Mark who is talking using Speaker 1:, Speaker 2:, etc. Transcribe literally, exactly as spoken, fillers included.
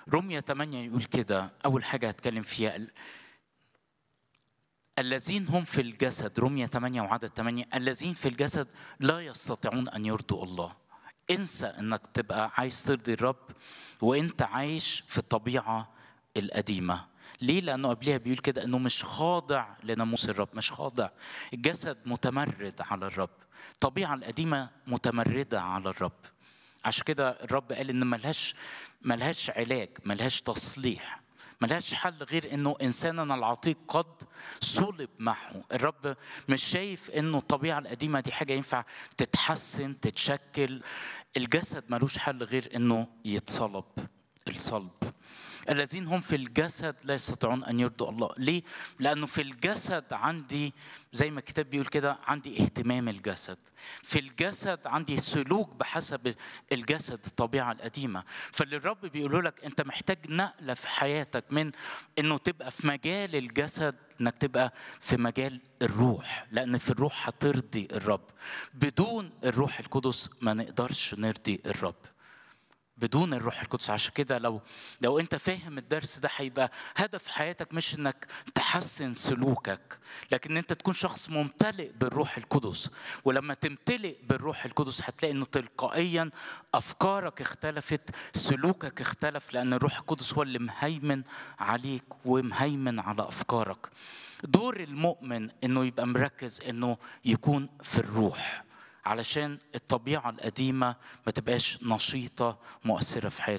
Speaker 1: رمية ثمانية يقول كده، أول حاجة هتكلم فيها الذين هم في الجسد. رمية ثمانية وعدد ثمانية، الذين في الجسد لا يستطيعون أن يرضوا الله. انسى أنك تبقى عايز ترضي الرب وأنت عايش في الطبيعة القديمة. ليه؟ لأنه قبلها بيقول كده أنه مش خاضع لناموس الرب، مش خاضع. الجسد متمرد على الرب، الطبيعة القديمة متمردة على الرب. عشان كده الرب قال إن ملهاش ملهاش علاج، ملهاش تصليح، ملهاش حل غير إنه إنساننا العتيق قد صلب معه. الرب مش شايف إنه الطبيعة القديمة دي حاجة ينفع تتحسن تتشكل. الجسد ملوش حل غير إنه يتصلب، الصلب. الذين هم في الجسد لا يستطيعون أن يرضوا الله. ليه؟ لأنه في الجسد عندي زي ما الكتاب بيقول كده، عندي اهتمام الجسد. في الجسد عندي سلوك بحسب الجسد، الطبيعة القديمة. فاللي الرب بيقوله لك أنت محتاج نقلة في حياتك من أنه تبقى في مجال الجسد أنك تبقى في مجال الروح، لأن في الروح هترضي الرب. بدون الروح القدس ما نقدرش نرضي الرب، بدون الروح القدس. عشان كده لو لو انت فاهم الدرس ده، هيبقى هدف حياتك مش انك تحسن سلوكك، لكن انت تكون شخص ممتلئ بالروح القدس. ولما تمتلئ بالروح القدس هتلاقي انه تلقائيا افكارك اختلفت، سلوكك اختلف، لان الروح القدس هو اللي مهيمن عليك ومهيمن على افكارك. دور المؤمن انه يبقى مركز انه يكون في الروح، علشان الطبيعة القديمة ما تبقاش نشيطة مؤثرة في حياته.